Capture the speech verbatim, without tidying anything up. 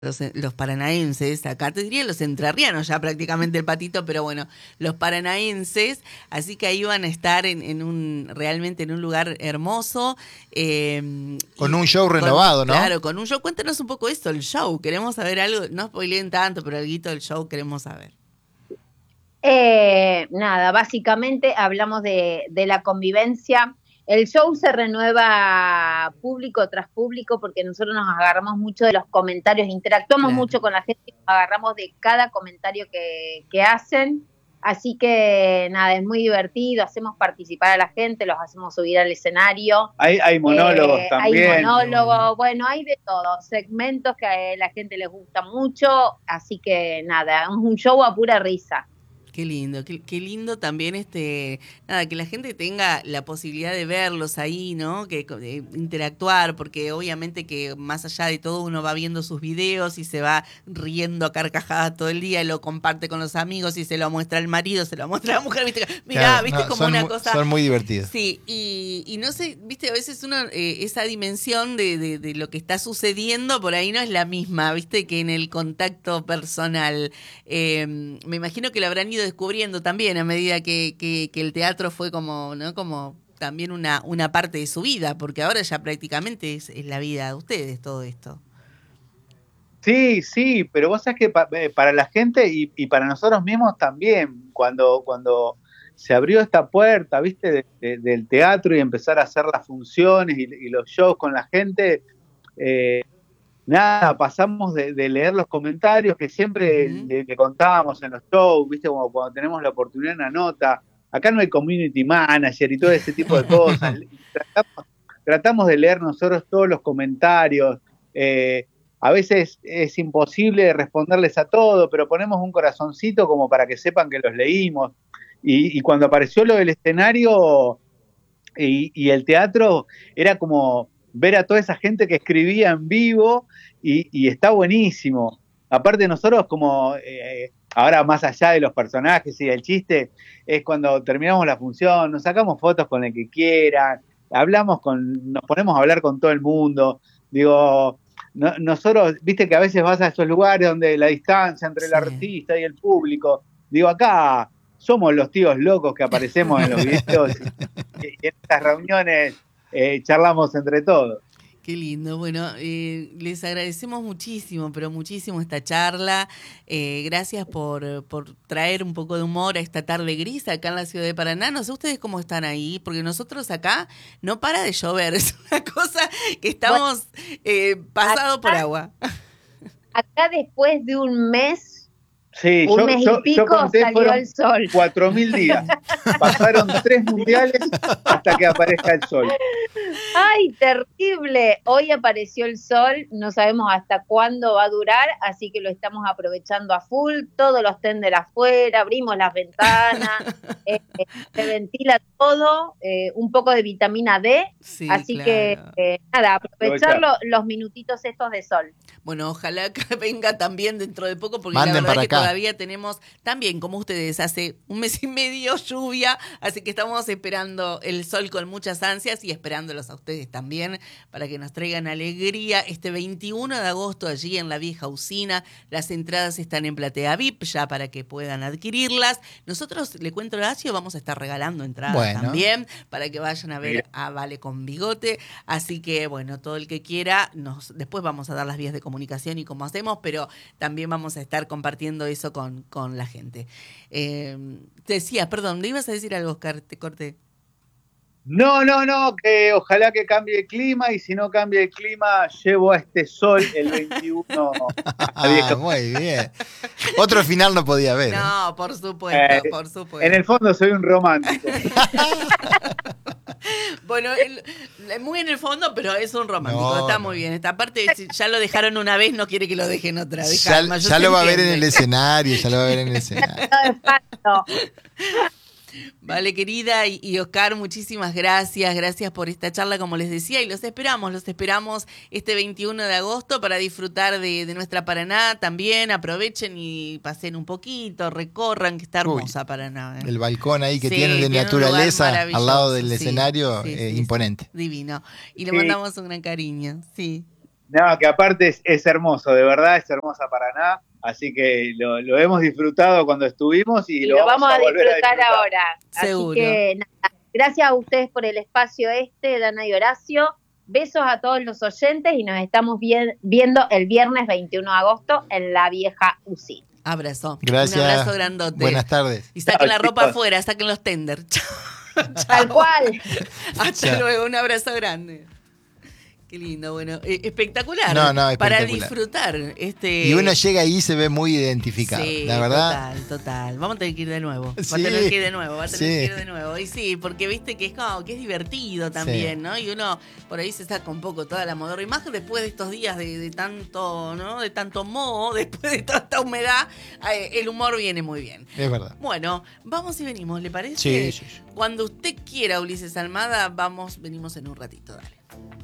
Los, los paranaenses, acá te diría los entrerrianos ya prácticamente el patito, pero bueno, los paranaenses, así que ahí van a estar en, en un realmente en un lugar hermoso. Eh, con un show renovado, con, ¿no? Claro, con un show. Cuéntanos un poco esto, el show. Queremos saber algo, no spoileen tanto, pero algo del show queremos saber. Eh, nada, básicamente hablamos de, de la convivencia. El show se renueva público tras público porque nosotros nos agarramos mucho de los comentarios, interactuamos Claro. mucho con la gente, nos agarramos de cada comentario que, que hacen. Así que nada, es muy divertido, hacemos participar a la gente, los hacemos subir al escenario. Hay, hay monólogos Eh, también. Hay monólogos, bueno, hay de todo, segmentos que a la gente les gusta mucho, así que nada, es un show a pura risa. Qué lindo, qué, qué lindo también este, nada, que la gente tenga la posibilidad de verlos ahí, ¿no? Que de interactuar, porque obviamente que más allá de todo uno va viendo sus videos y se va riendo a carcajadas todo el día y lo comparte con los amigos y se lo muestra al marido, se lo muestra a la mujer, viste, mirá, Claro, viste no, como son una muy, cosa. Son muy divertidos. Sí, y, y no sé, viste, a veces uno, eh, esa dimensión de, de, de lo que está sucediendo por ahí no es la misma, viste, que en el contacto personal. Eh, me imagino que lo habrán ido descubriendo también a medida que, que, que el teatro fue como, ¿no? Como también una, una parte de su vida, porque ahora ya prácticamente es, es la vida de ustedes todo esto. Sí, sí, pero vos sabés que pa, eh, para la gente y, y para nosotros mismos también, cuando, cuando se abrió esta puerta, viste, de, de, del teatro y empezar a hacer las funciones y, y los shows con la gente, eh, nada, pasamos de, de leer los comentarios que siempre uh-huh. le, le contábamos en los shows, viste, como cuando tenemos la oportunidad en una nota. Acá no hay community manager y todo ese tipo de cosas. tratamos, tratamos de leer nosotros todos los comentarios. Eh, a veces es imposible responderles a todo, pero ponemos un corazoncito como para que sepan que los leímos. Y, y cuando apareció lo del escenario y, y el teatro, era como ver a toda esa gente que escribía en vivo y, y está buenísimo. Aparte nosotros como, eh, ahora más allá de los personajes y del chiste, es cuando terminamos la función, nos sacamos fotos con el que quieran, hablamos con, nos ponemos a hablar con todo el mundo. Digo, no, nosotros, viste que a veces vas a esos lugares donde la distancia entre el sí. artista y el público, digo, acá somos los tíos locos que aparecemos en los videos y, y en estas reuniones Eh, charlamos entre todos. Qué lindo. Bueno, eh, les agradecemos muchísimo, pero muchísimo esta charla. Eh, gracias por, por traer un poco de humor a esta tarde gris acá en la ciudad de Paraná. No sé ustedes cómo están ahí, porque nosotros acá no para de llover. Es una cosa que estamos bueno, eh, pasados por agua. Acá después de un mes Sí, un yo, mes yo, y pico yo conté, salió el sol. Cuatro mil días. Pasaron tres mundiales hasta que aparezca el sol. ¡Ay, terrible! Hoy apareció el sol, no sabemos hasta cuándo va a durar, así que lo estamos aprovechando a full, todos los tender afuera, abrimos las ventanas, eh, se ventila todo, eh, un poco de vitamina D, sí, así claro. que eh, nada, aprovechar lo, los minutitos estos de sol. Bueno, ojalá que venga también dentro de poco, porque Manden la verdad para que acá. Todavía tenemos, también como ustedes, hace un mes y medio lluvia, así que estamos esperando el sol con muchas ansias y esperándolos a ustedes también para que nos traigan alegría. Este veintiuno de agosto allí en la vieja usina, las entradas están en Platea V I P ya para que puedan adquirirlas. Nosotros, le cuento Horacio, vamos a estar regalando entradas bueno. también para que vayan a ver Mira. a Vale con Bigote, así que bueno, todo el que quiera, nos después vamos a dar las vías de comunicación y cómo hacemos, pero también vamos a estar compartiendo eso con, con la gente. Eh, te decía, perdón, ¿le ibas a decir algo, Oscar? Te corté. No, no, no, que ojalá que cambie el clima y si no cambia el clima, llevo a este sol el veintiuno. Ah, muy bien. Otro final no podía haber. No, ¿eh? por supuesto, eh, por supuesto. En el fondo soy un romántico. Bueno, el, muy en el fondo, pero es un romántico, no, está muy bien. Esta parte, si ya lo dejaron una vez, no quiere que lo dejen otra vez. Ya, ya, ya lo va a ver en el escenario, ya lo va a ver en el escenario. Vale, querida, y, y Oscar, muchísimas gracias, gracias por esta charla, como les decía, y los esperamos, los esperamos este veintiuno de agosto para disfrutar de, de nuestra Paraná también. Aprovechen y pasen un poquito, recorran, que está hermosa Uy, Paraná. ¿eh? El balcón ahí que sí, tienen de tiene naturaleza al lado del sí, escenario, sí, eh, sí, imponente. Sí, divino. Y le sí. mandamos un gran cariño, sí. No, que aparte es, es hermoso, de verdad es hermosa Paraná, así que lo, lo hemos disfrutado cuando estuvimos y, Y lo, lo vamos a volver disfrutar, a disfrutar ahora. Seguro. Así que nada, gracias a ustedes por el espacio este, Dana y Horacio. Besos a todos los oyentes y nos estamos bien, viendo el viernes veintiuno de agosto en la vieja U C I. Abrazo. Gracias. Un abrazo grandote. Buenas tardes. Y saquen Chao, la ropa chicos. afuera, saquen los tender. Chao. Tal cual. Hasta Chao. luego, un abrazo grande. Qué lindo, bueno, eh, espectacular. No, no, Para espectacular. disfrutar este. Y uno llega ahí y se ve muy identificado. Sí, la verdad. total, total. Vamos a tener que ir de nuevo. Va a Sí. tener que ir de nuevo, va a tener Sí. que ir de nuevo. Y sí, porque viste que es como que es divertido también, Sí. ¿no? Y uno por ahí se saca un poco toda la modorra. Y más que después de estos días de, de tanto, ¿no? De tanto moho, después de toda esta humedad, eh, el humor viene muy bien. Es verdad. Bueno, vamos y venimos, ¿le parece? Sí, sí, sí. Cuando usted quiera, Ulises Almada, vamos, venimos en un ratito, dale.